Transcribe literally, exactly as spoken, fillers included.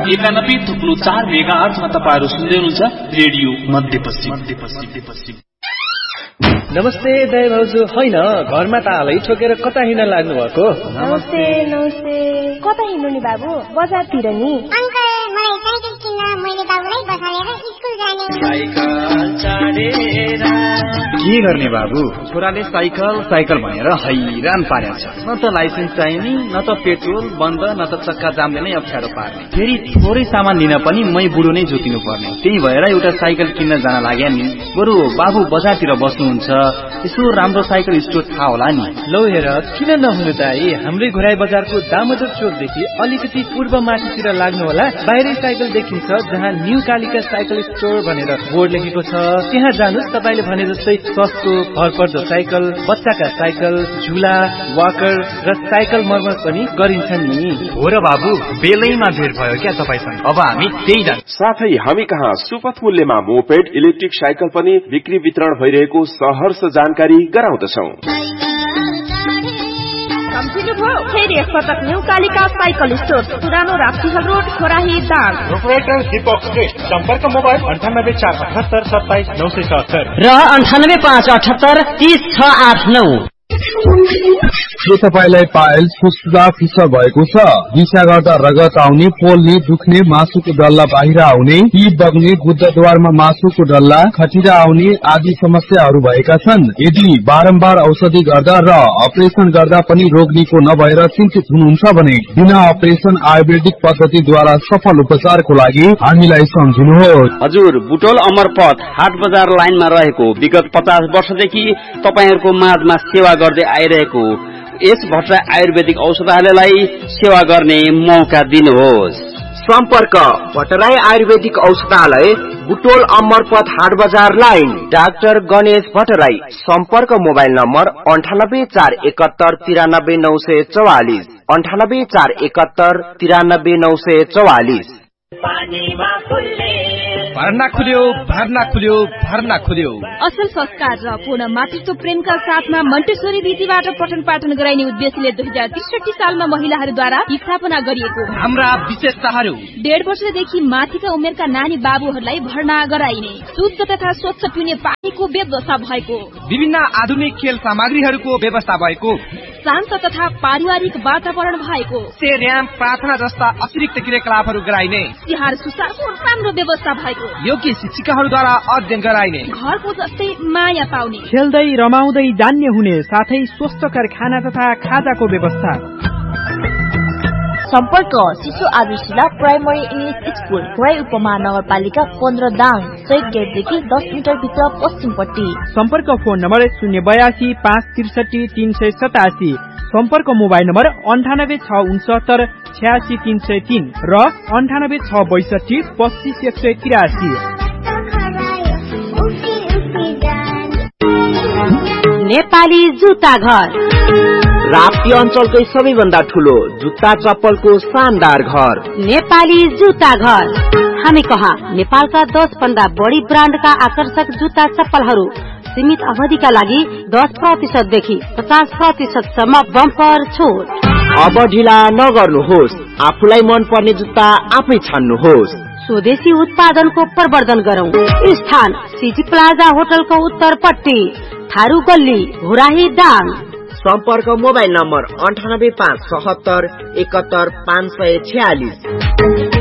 एकानब्बे थुप्रो चार मेगा आर्चमा तपाईँहरू सुन्दै हुनुहुन्छ रेडियो मध्यपश्चिम मध्यपश्चिम। नमस्ते दाइ भाउजू, होइन घरमा तालै ठोकेर कता हिँड्न लाग्नु भएको? नमस्ते नमस्ते। कता हिँड्नु नि बाबु? बजारतिर नि। अंकल मलाई साइकल किन्न मैले बाबुलाई बसालेर स्कुल जाने। साइकल चढेर के गर्ने बाबु? छोराले साइकल साइकल भनेर हैरान पारेछ। न त लाइसेन्स चाहिने, न त पेट्रोल बन्द, न त चक्का जामले नै अप्ठ्यारो पार्ने। फेरि थोरै सामान लिन पनि मै बुढो नै जोतिनु पर्ने। त्यही भएर एउटा साइकल किन्न जान लाग्या नि। बरु बाबु बजारतिर बस्नुहुन्छ, यसो राम्रो साइकल स्टोर थाहा होला नि। लौ हेर, किन नहुनु दाइ, हाम्रै घोराई बजारको दामोदर चोकदेखि अलिकति पूर्व माथितिर लाग्नु होला। बाहिरै साइकल देखिन्छ, जहाँ न्यू कालिका साइकल स्टोर भनेर बोर्ड लेखेको छ। त्यहाँ जानुस्, तपाईले भने जस्तै सस्तो भरपर्दो साइकल, बच्चाका साइकल, झुला, वाकर र साइकल मर्मत पनि गरिन्छन् नि। हो र बाबु, बेलैमा भेट भयो क्या तपाईसँग। अब हामी त्यही जान्छ। साथै हामी कहाँ सुपथ मूल्यमा मोपेड, इलेक्ट्रिक साइकल पनि बिक्री वितरण भइरहेको सहर्ष जानकारी गराउँदछौं। फेरि एकपटक न्यू कालिका साइकल स्टोर, पुरानो राप्तीहल रोड, खोराही दाङ। प्रोपराइटर दीपक श्रेष्ठ। सम्पर्क मोबाइल अन्ठानब्बे चार अठहत्तर सत्ताइस नौ सय सत्तर र अन्ठानब्बे पाँच अठहत्तर तीस छ आठ नौ। के तपाईलाई पाइल्स फुस्फुसा फिसर भएको छ? दिशा गर्दा रगत आउने, पोल्ने, दुख्ने, मासुको डल्ला बाहिर आउने, पिप बग्ने, गुद्दाद्वारमा मासुको डल्ला, खटिरा आउने आदि समस्याहरू भएका छन्? यदि बारम्बार औषधि गर्दा र अपरेसन गर्दा पनि रोग निको नभएर चिन्तित हुनुहुन्छ भने बिना अपरेसन आयुर्वेदिक पद्धतिद्वारा सफल उपचारको लागि हामीलाई सम्झिनुहोस्। हजुर, बुटोल अमरपथ हाट बजार लाइनमा रहेको विगत पचास वर्षदेखि तपाईहरूको माझमा सेवा गर्दै आइरहेको यस भट्टराई आयुर्वेदिक औषधालयलाई सेवा गर्ने मौका दिनुहोस्। सम्पर्क भट्टराई आयुर्वेदिक औषधालय, बुटोल अमरपथ हाट बजार लाइन, डाक्टर गणेश भट्टराई। सम्पर्क मोबाइल नम्बर अन्ठानब्बे चार एकहत्तर तिरानब्बे नौ सय चौवालिस अन्ठानब्बे चार एकहत्तर तिरानब्बे नौ सय चौवालिस। भर्ना खुल्यो भर्ना खुल्यो भर्ना खुल्यो। असल संस्कार र पूर्ण मातृत्व प्रेमका साथमा मन्टेश्वरी रीतिबाट पठन पाठन गराइने उद्देश्यले दुई हजार त्रिसठी सालमा महिलाहरूद्वारा स्थापना गरिएको हाम्रा विशेषताहरू: डेढ वर्षदेखि माथिका उमेरका नानी बाबुहरूलाई भर्ना गराइने, शुद्ध तथा स्वच्छ पिउने पानीको व्यवस्था भएको, विभिन्न आधुनिक खेल सामग्रीहरूको व्यवस्था भएको, शान्त तथा पारिवारिक वातावरण भएको, र्याम्प, प्रार्थना जस्ता अतिरिक्त क्रियाकलापहरू गराइने, तिहार सुसारको राम्रो व्यवस्था भएको, योग्य शिक्षिकाहरूद्वारा अध्ययन गराइने, घरको जस्तै माया पाउने, खेल्दै रमाउँदै जान्ने हुने, साथै स्वस्थकर खाना तथा खाजाको व्यवस्था। सम्पर्क शिशु आदर्शिला प्राइमरी इङ्ग्लिस स्कुल, खोराई उपमहानगरपालिका पन्ध्र दाङ, शहीद गेटदेखि दस मिटर भित्र पश्चिमपट्टि। सम्पर्क फोन नम्बर शून्य बयासी पाँच त्रिसठी तीन सय सतासी। सम्पर्क मोबाइल नम्बर अन्ठानब्बे छ उनसत्तर छ्यासी तीन सय तीन र अन्ठानब्बे छ बैसठी पच्चिस एक सय तिरासी। नेपाली जुत्ता घर, राप्ती अञ्चलकै सबैभन्दा ठुलो जुत्ता चप्पलको शानदार घर नेपाली जुत्ता घर। हामी कहाँ नेपालका दस भन्दा बढी ब्रान्डका आकर्षक जुत्ता चप्पलहरू सीमित अवधिका लागि दस प्रतिशत देखि पचास प्रतिशत सम्म बम्पर छुट। अब ढिला नगर्नुहोस्, आफूलाई मन पर्ने जुत्ता आफै छान्नुहोस्। स्वदेशी उत्पादनको प्रवर्धन गरौं। स्थान सिटी प्लाजा होटलको उत्तरपट्टि, थारू गल्ली, घोराही दाङ। सम्पर्क मोबाइल नम्बर अन्ठानब्बे पाँच सतहत्तर एकहत्तर पाँच सय छ्यालिस।